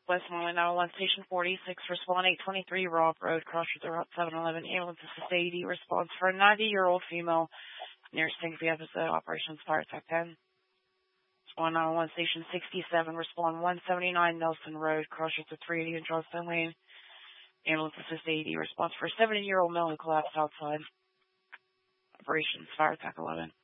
Westmoreland 911 Station 46, respond 823 Rob Road, crossroads of Route 711. Ambulance assist AED response for a 90-year-old female near Stinky episode. Operations Fire Attack 10. Respond 911 Station 67, respond 179 Nelson Road, crossroads of 380 and Johnstone Lane. Ambulance assist AED response for a 70-year-old male who collapsed outside. Operations Fire Attack 11.